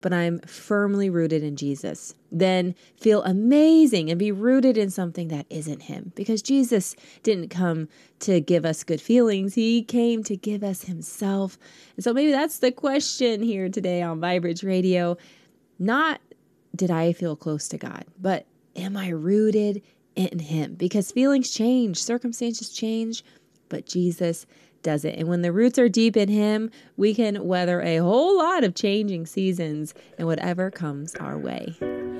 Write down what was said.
but I'm firmly rooted in Jesus. Then feel amazing and be rooted in something that isn't him. Because Jesus didn't come to give us good feelings. He came to give us himself. And so maybe that's the question here today on Vibrage Radio. Not did I feel close to God, but am I rooted in him? Because feelings change, circumstances change, but Jesus doesn't. And when the roots are deep in him, we can weather a whole lot of changing seasons and whatever comes our way.